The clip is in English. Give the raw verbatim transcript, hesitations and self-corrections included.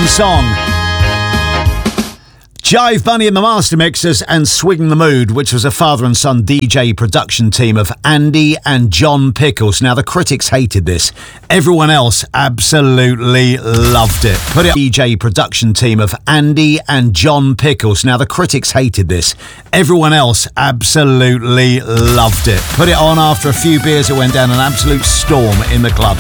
song. Jive Bunny and the Master Mixers and Swing the Mood, which was a father and son D J production team of Andy and John Pickles. Now, the critics hated this. Everyone else absolutely loved it. Put it D J production team of Andy and John Pickles. Now, the critics hated this. Everyone else absolutely loved it. Put it on after a few beers, it went down an absolute storm in the clubs.